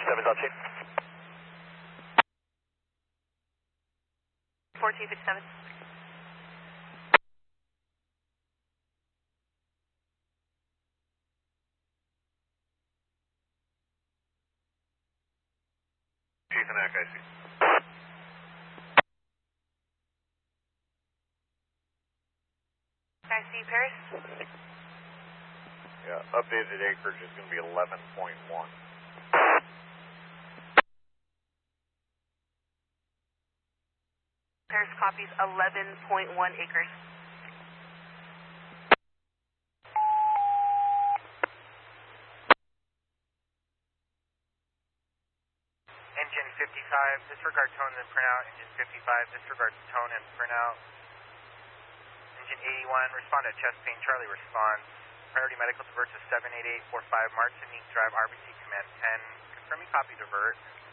1457, Delta Chief. 1457. Chief and Echo, I see. I see Paris. Yeah, updated acreage is going to be 11.1. Paris copies 11.1 acres. Engine 55, disregard tone and printout. Engine 55, disregard tone and printout. Engine 81, respond to chest pain. Charlie responds. Priority medical divert to 78845 Martinique Drive, RBC Command 10. Confirming copy divert.